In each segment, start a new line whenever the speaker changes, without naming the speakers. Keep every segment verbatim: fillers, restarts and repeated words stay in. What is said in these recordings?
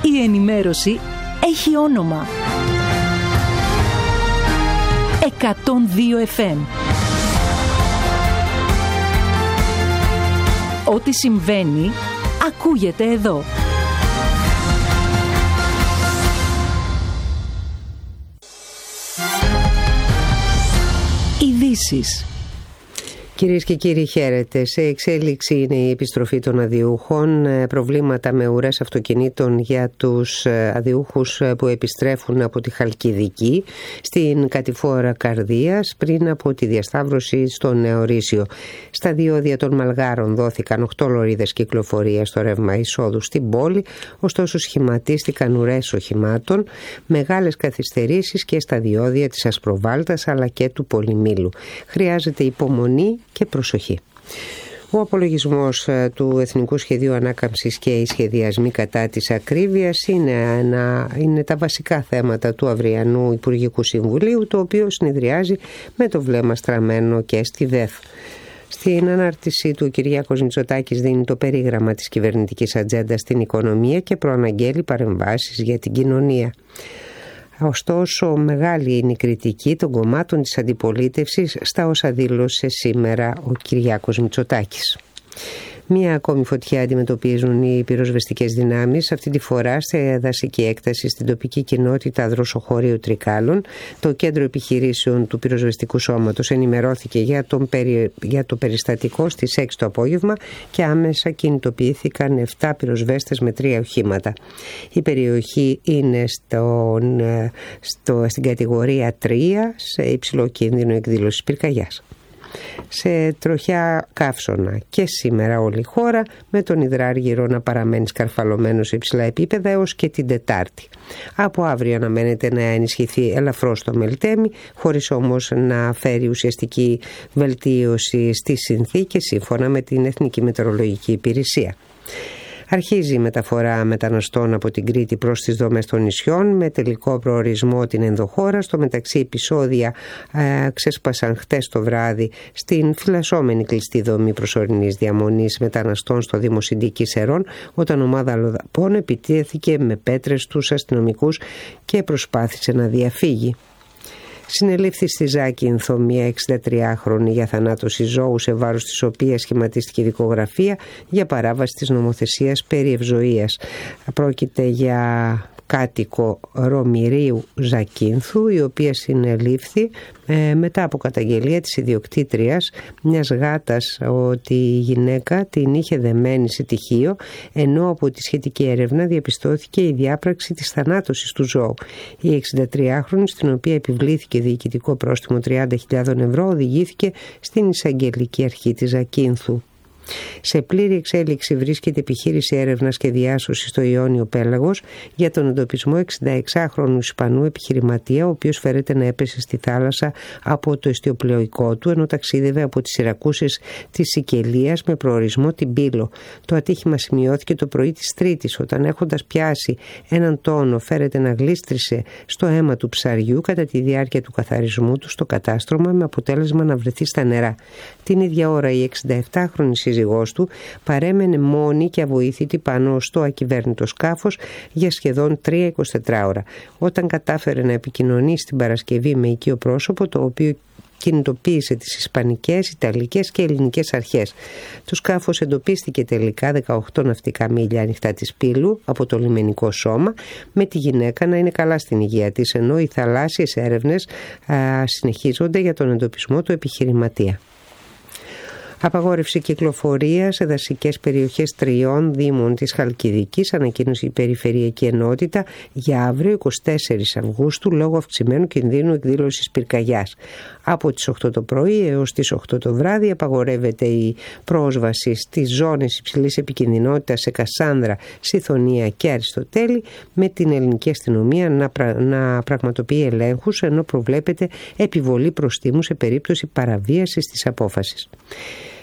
Η ενημέρωση έχει όνομα. εκατόν δύο εφ εμ. Ό,τι συμβαίνει, ακούγεται εδώ. Ειδήσεις.
Κυρίες και κύριοι, χαίρετε. Σε εξέλιξη είναι η επιστροφή των αδειούχων. Προβλήματα με ουρές αυτοκινήτων για τους αδειούχους που επιστρέφουν από τη Χαλκιδική στην κατηφόρα Καρδίας πριν από τη διασταύρωση στο Νεορίσιο. Στα διόδια των Μαλγάρων δόθηκαν οκτώ λωρίδες κυκλοφορίας στο ρεύμα εισόδου στην πόλη, ωστόσο σχηματίστηκαν ουρές οχημάτων, μεγάλες καθυστερήσεις και στα διόδια της Ασπροβάλτας αλλά και του Πολυμήλου. Χρειάζεται υπομονή και προσοχή. Ο απολογισμός του Εθνικού Σχεδίου Ανάκαμψης και οι σχεδιασμοί κατά της ακρίβειας είναι, ένα, είναι τα βασικά θέματα του αυριανού Υπουργικού Συμβουλίου, το οποίο συνεδριάζει με το βλέμμα στραμμένο και στη ΔΕΘ. Στην ανάρτησή του, ο Κυριάκος Μητσοτάκης δίνει το περίγραμμα της κυβερνητικής ατζέντας στην οικονομία και προαναγγέλει παρεμβάσεις για την κοινωνία. Ωστόσο, μεγάλη είναι η κριτική των κομμάτων της αντιπολίτευσης στα όσα δήλωσε σήμερα ο Κυριάκος Μητσοτάκης. Μία ακόμη φωτιά αντιμετωπίζουν οι πυροσβεστικές δυνάμεις, αυτή τη φορά σε δασική έκταση στην τοπική κοινότητα Δροσοχωρίου Τρικάλων. Το κέντρο επιχειρήσεων του πυροσβεστικού σώματος ενημερώθηκε για, τον περι... για το περιστατικό στις έξι το απόγευμα και άμεσα κινητοποιήθηκαν επτά πυροσβέστες με τρία οχήματα. Η περιοχή είναι στον... Στο... στην κατηγορία τρία σε υψηλό κίνδυνο εκδήλωσης πυρκαγιάς. Σε τροχιά καύσωνα και σήμερα όλη η χώρα, με τον υδράργυρο να παραμένει σκαρφαλωμένο σε υψηλά επίπεδα έως και την Τετάρτη. Από αύριο αναμένεται να ενισχυθεί ελαφρώς το Μελτέμι, χωρίς όμως να φέρει ουσιαστική βελτίωση στις συνθήκες σύμφωνα με την Εθνική Μετεωρολογική Υπηρεσία. Αρχίζει η μεταφορά μεταναστών από την Κρήτη προς τις δομές των νησιών με τελικό προορισμό την ενδοχώρα. Στο μεταξύ επεισόδια ε, ξέσπασαν χτες το βράδυ στην φυλασσόμενη κλειστή δομή προσωρινής διαμονής μεταναστών στο Δήμο Συντίκης Σερών, όταν ομάδα αλλοδαπών επιτέθηκε με πέτρες στους αστυνομικούς και προσπάθησε να διαφύγει. Συνελήφθη στη Ζάκυνθο μια εξηντατριάχρονη για θανάτωση ζώου, σε βάρος της οποίας σχηματίστηκε δικογραφία για παράβαση της νομοθεσίας περί ευζοίας. Πρόκειται για κάτοικο Ρωμηρίου Ζακίνθου, η οποία συνελήφθη ε, μετά από καταγγελία της ιδιοκτήτριας μιας γάτας ότι η γυναίκα την είχε δεμένη σε τυχείο, ενώ από τη σχετική έρευνα διαπιστώθηκε η διάπραξη της θανάτωσης του ζώου. Η εξηντατριάχρονη, στην οποία επιβλήθηκε διοικητικό πρόστιμο τριάντα χιλιάδες ευρώ, οδηγήθηκε στην εισαγγελική αρχή της Ζακίνθου. Σε πλήρη εξέλιξη βρίσκεται επιχείρηση έρευνας και διάσωσης στο Ιόνιο Πέλαγος για τον εντοπισμό εξηνταεξάχρονου Ισπανού επιχειρηματία, ο οποίος φέρεται να έπεσε στη θάλασσα από το εστιοπλοϊκό του ενώ ταξίδευε από τις Σιρακούσες της Σικελίας με προορισμό την Πύλο. Το ατύχημα σημειώθηκε το πρωί της Τρίτης, όταν έχοντας πιάσει έναν τόνο φέρεται να γλίστρισε στο αίμα του ψαριού κατά τη διάρκεια του καθαρισμού του στο κατάστρωμα, με αποτέλεσμα να βρεθεί στα νερά. Την ίδια ώρα η εξηνταεπτάχρονη σύζυγός του παρέμενε μόνη και αβοήθητη πάνω στο ακυβέρνητο σκάφος για σχεδόν τρία εικοσιτετράωρα. Όταν κατάφερε να επικοινωνήσει την Παρασκευή με οικείο πρόσωπο, το οποίο κινητοποίησε τις ισπανικές, ιταλικές και ελληνικές αρχές. Το σκάφος εντοπίστηκε τελικά δεκαοκτώ ναυτικά μίλια ανοιχτά της Πύλου από το λιμενικό σώμα, με τη γυναίκα να είναι καλά στην υγεία της, ενώ οι θαλάσσιες έρευνες α, συνεχίζονται για τον εντοπισμό του επιχειρηματία. Απαγόρευση κυκλοφορία σε δασικές περιοχές τριών δήμων της Χαλκιδικής, ανακοίνωσε η Περιφερειακή Ενότητα για αύριο εικοστή τέταρτη Αυγούστου λόγω αυξημένου κινδύνου εκδήλωσης πυρκαγιάς. Από τις οκτώ το πρωί έως τις οκτώ το βράδυ απαγορεύεται η πρόσβαση στις ζώνες υψηλής επικινδυνότητας σε Κασάνδρα, Σιθωνία και Αριστοτέλη, με την ελληνική αστυνομία να, πρα... να πραγματοποιεί ελέγχους, ενώ προβλέπεται επιβολή προστίμου σε περίπτωση παραβίασης της απόφασης.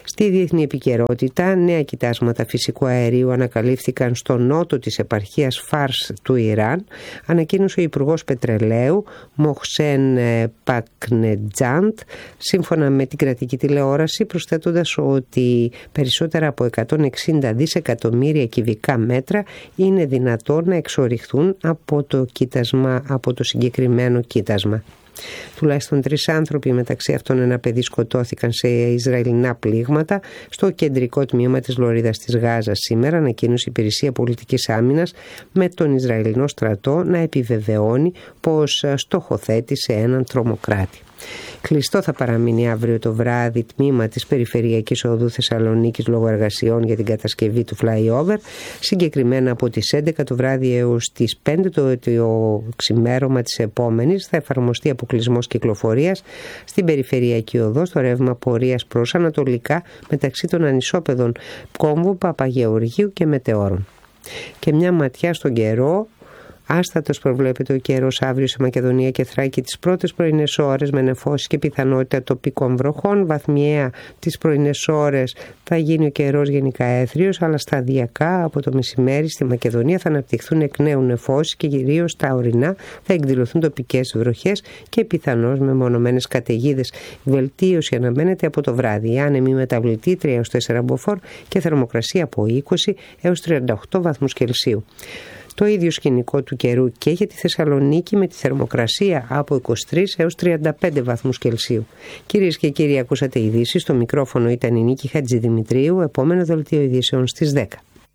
Στη διεθνή επικαιρότητα, νέα κοιτάσματα φυσικού αερίου ανακαλύφθηκαν στο νότο της επαρχίας Φάρς του Ιράν, ανακοίνωσε ο Υπουργός Πετρελαίου Μοχσέν Πακνετζάντ, σύμφωνα με την κρατική τηλεόραση, προσθέτοντας ότι περισσότερα από εκατόν εξήντα δισεκατομμύρια κυβικά μέτρα είναι δυνατόν να εξοριχθούν από το, κοίτασμα, από το συγκεκριμένο κοίτασμα. Τουλάχιστον τρεις άνθρωποι, μεταξύ αυτών ένα παιδί, σκοτώθηκαν σε Ισραηλινά πλήγματα στο κεντρικό τμήμα της λωρίδας της Γάζας σήμερα, ανακοίνωσε η Υπηρεσία Πολιτικής Άμυνας, με τον Ισραηλινό στρατό να επιβεβαιώνει πως στοχοθέτησε έναν τρομοκράτη. Κλειστό θα παραμείνει αύριο το βράδυ τμήμα της Περιφερειακής Οδού Θεσσαλονίκης λόγω εργασιών για την κατασκευή του flyover, συγκεκριμένα από τις έντεκα το βράδυ έως τις πέντε το, το ξημέρωμα της επόμενης θα εφαρμοστεί αποκλεισμός κυκλοφορίας στην Περιφερειακή Οδό στο ρεύμα πορείας προς ανατολικά μεταξύ των ανισόπεδων Κόμβου, Παπαγεωργίου και Μετεώρων. Και μια ματιά στον καιρό. Άστατος προβλέπεται ο καιρός αύριο σε Μακεδονία και Θράκη τις πρώτες πρωινές ώρες με νεφώσεις και πιθανότητα τοπικών βροχών. Βαθμιαία τις πρωινές ώρες θα γίνει ο καιρός γενικά έθριος, αλλά σταδιακά από το μεσημέρι στη Μακεδονία θα αναπτυχθούν εκ νέου νεφώσεις και κυρίως στα ορεινά θα εκδηλωθούν τοπικές βροχές και πιθανώς με μονομένες καταιγίδες. Βελτίωση αναμένεται από το βράδυ. Η άνεμη μεταβλητή τρία έως τέσσερα μποφόρ και θερμοκρασία από είκοσι έως τριάντα οκτώ βαθμούς Κελσίου. Το ίδιο σκηνικό του καιρού και για τη Θεσσαλονίκη με τη θερμοκρασία από είκοσι τρεις έως τριάντα πέντε βαθμούς Κελσίου. Κυρίες και κύριοι, ακούσατε ειδήσεις. Στο μικρόφωνο ήταν η Νίκη Χατζηδημητρίου. Επόμενο δελτίο ειδήσεων στις δέκα.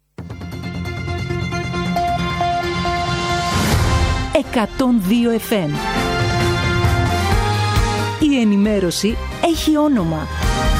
εκατόν δύο εφ εμ. Η ενημέρωση έχει όνομα.